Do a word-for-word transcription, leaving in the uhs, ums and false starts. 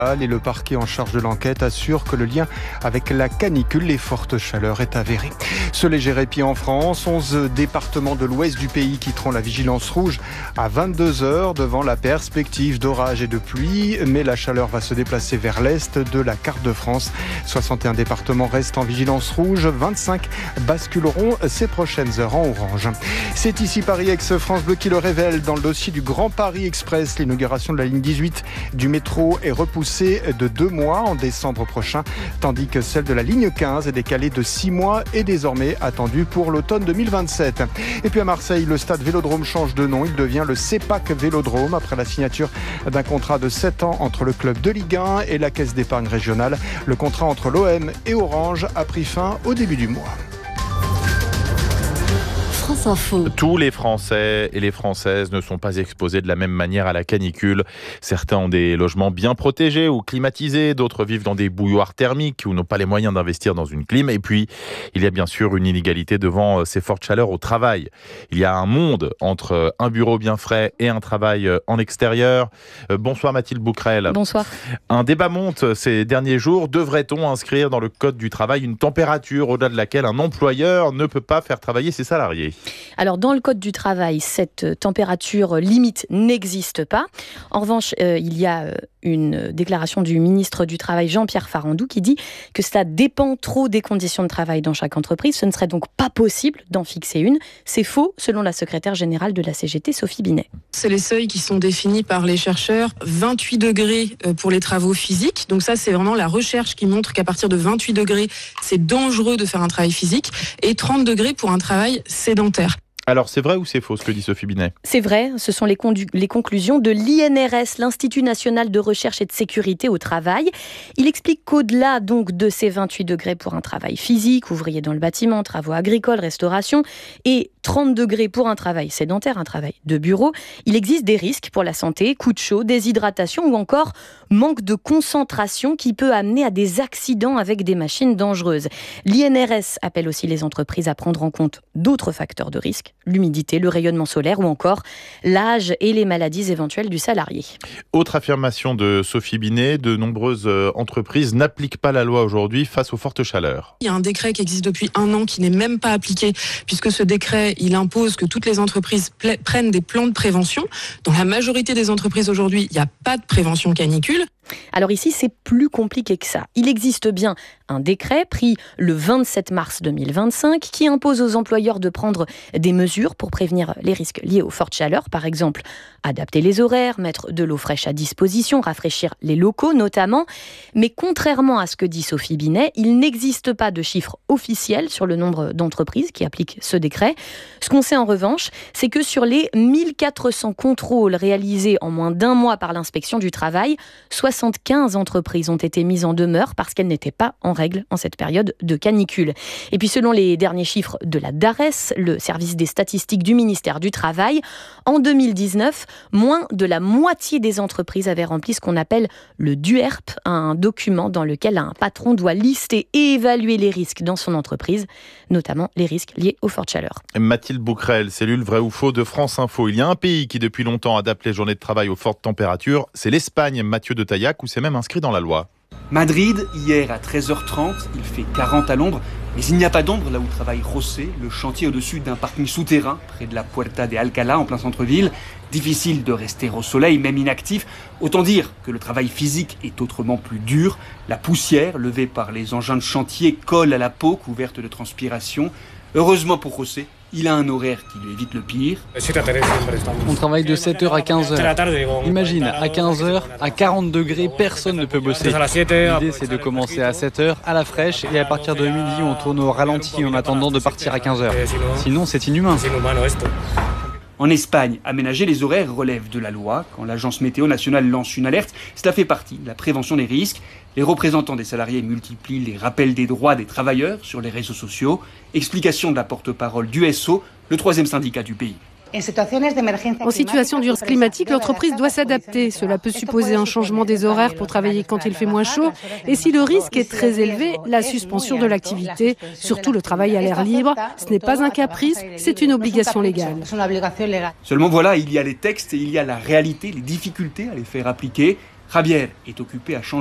Et le parquet en charge de l'enquête assure que le lien avec la canicule, les fortes chaleurs, est avéré. Ce léger répit en France, onze départements de l'ouest du pays quitteront la vigilance rouge à vingt-deux heures devant la perspective d'orage et de pluie. Mais la chaleur va se déplacer vers l'est de la carte de France. soixante et un départements restent en vigilance rouge, vingt-cinq basculeront ces prochaines heures en orange. C'est ici Paris Aix-France Bleu qui le révèle dans le dossier du Grand Paris Express. L'inauguration de la ligne dix-huit du métro est repoussée de deux mois en décembre prochain, tandis que celle de la ligne quinze est décalée de six mois et désormais attendue pour l'automne deux mille vingt-sept. Et puis à Marseille, le stade Vélodrome change de nom. Il devient le CEPAC Vélodrome après la signature d'un contrat de sept ans entre le club de Ligue un et la Caisse d'épargne régionale. Le contrat entre l'O M et Orange a pris fin au début du mois. France Info. Tous les Français et les Françaises ne sont pas exposés de la même manière à la canicule. Certains ont des logements bien protégés ou climatisés, d'autres vivent dans des bouilloires thermiques ou n'ont pas les moyens d'investir dans une clim. Et puis, il y a bien sûr une inégalité devant ces fortes chaleurs au travail. Il y a un monde entre un bureau bien frais et un travail en extérieur. Bonsoir Mathilde Bouquerel. Bonsoir. Un débat monte ces derniers jours. Devrait-on inscrire dans le code du travail une température au-delà de laquelle un employeur ne peut pas faire travailler ses salariés ? Alors, dans le Code du travail, cette température limite n'existe pas. En revanche, euh, il y a une déclaration du ministre du Travail, Jean-Pierre Farandou, qui dit que ça dépend trop des conditions de travail dans chaque entreprise. Ce ne serait donc pas possible d'en fixer une. C'est faux, selon la secrétaire générale de la C G T, Sophie Binet. C'est les seuils qui sont définis par les chercheurs. vingt-huit degrés pour les travaux physiques. Donc ça, c'est vraiment la recherche qui montre qu'à partir de vingt-huit degrés, c'est dangereux de faire un travail physique. Et trente degrés pour un travail sédentaire. Alors, c'est vrai ou c'est faux ce que dit Sophie Binet ? C'est vrai, ce sont les, condu- les conclusions de l'I N R S, l'Institut National de Recherche et de Sécurité au Travail. Il explique qu'au-delà donc de ces vingt-huit degrés pour un travail physique, ouvrier dans le bâtiment, travaux agricoles, restauration, et trente degrés pour un travail sédentaire, un travail de bureau, il existe des risques pour la santé, coups de chaud, déshydratation ou encore manque de concentration qui peut amener à des accidents avec des machines dangereuses. L'I N R S appelle aussi les entreprises à prendre en compte d'autres facteurs de risque, l'humidité, le rayonnement solaire ou encore l'âge et les maladies éventuelles du salarié. Autre affirmation de Sophie Binet, de nombreuses entreprises n'appliquent pas la loi aujourd'hui face aux fortes chaleurs. Il y a un décret qui existe depuis un an qui n'est même pas appliqué, puisque ce décret, il impose que toutes les entreprises pla- prennent des plans de prévention. Dans la majorité des entreprises aujourd'hui, il n'y a pas de prévention canicule. Alors ici, c'est plus compliqué que ça. Il existe bien un décret pris le vingt-sept mars deux mille vingt-cinq qui impose aux employeurs de prendre des mesures pour prévenir les risques liés aux fortes chaleurs. Par exemple, adapter les horaires, mettre de l'eau fraîche à disposition, rafraîchir les locaux notamment. Mais contrairement à ce que dit Sophie Binet, il n'existe pas de chiffre officiel sur le nombre d'entreprises qui appliquent ce décret. Ce qu'on sait en revanche, c'est que sur les mille quatre cents contrôles réalisés en moins d'un mois par l'inspection du travail, soixante-quinze entreprises ont été mises en demeure parce qu'elles n'étaient pas en règle en cette période de canicule. Et puis selon les derniers chiffres de la DARES, le service des statistiques du ministère du Travail, en deux mille dix-neuf, moins de la moitié des entreprises avaient rempli ce qu'on appelle le D U E R P, un document dans lequel un patron doit lister et évaluer les risques dans son entreprise, notamment les risques liés aux fortes chaleurs. Mathilde Bouquerel, cellule vrai ou faux de France Info. Il y a un pays qui depuis longtemps adapte les journées de travail aux fortes températures, c'est l'Espagne. Mathieu de Taillac, où c'est même inscrit dans la loi. Madrid, hier à treize heures trente, il fait quarante à l'ombre, mais il n'y a pas d'ombre là où travaille José, le chantier au-dessus d'un parking souterrain, près de la Puerta de Alcalá, en plein centre-ville. Difficile de rester au soleil, même inactif. Autant dire que le travail physique est autrement plus dur. La poussière, levée par les engins de chantier, colle à la peau, couverte de transpiration. Heureusement pour José, il a un horaire qui lui évite le pire. On travaille de sept heures à quinze heures. Imagine, à quinze heures, à quarante degrés, personne ne peut bosser. L'idée, c'est de commencer à sept heures, à la fraîche, et à partir de midi, on tourne au ralenti en attendant de partir à quinze heures. Sinon, c'est inhumain. En Espagne, aménager les horaires relève de la loi. Quand l'agence météo nationale lance une alerte, cela fait partie de la prévention des risques. Les représentants des salariés multiplient les rappels des droits des travailleurs sur les réseaux sociaux. Explication de la porte-parole d'U S O, le troisième syndicat du pays. En situation d'urgence climatique, l'entreprise doit s'adapter. Cela peut supposer un changement des horaires pour travailler quand il fait moins chaud. Et si le risque est très élevé, la suspension de l'activité, surtout le travail à l'air libre, ce n'est pas un caprice, c'est une obligation légale. Seulement voilà, il y a les textes et il y a la réalité, les difficultés à les faire appliquer. Javier est occupé à changer